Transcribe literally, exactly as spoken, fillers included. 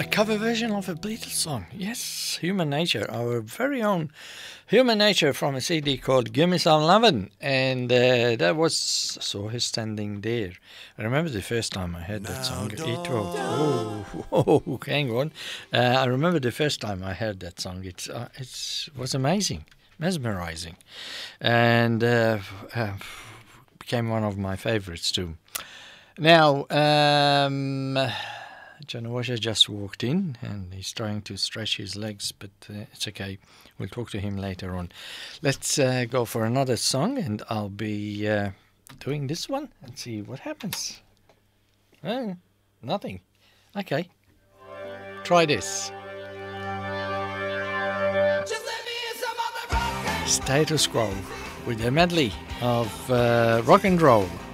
cover version of a Beatles song. Yes, Human Nature, our very own Human Nature from a C D called Gimme Some Lovin'. And uh, that was, I saw her standing there. I remember the first time I heard that song. It was, oh, oh, hang on. Uh, I remember the first time I heard that song. It's, uh, it's, it was amazing, mesmerizing. And uh, uh, became one of my favorites too. Now, um... John Washer just walked in and he's trying to stretch his legs, but uh, it's okay. We'll talk to him later on. Let's uh, go for another song, and I'll be uh, doing this one and see what happens. Uh, nothing. Okay. Try this. Just let me hear some of the rock. Status Quo with a medley of uh, rock and roll.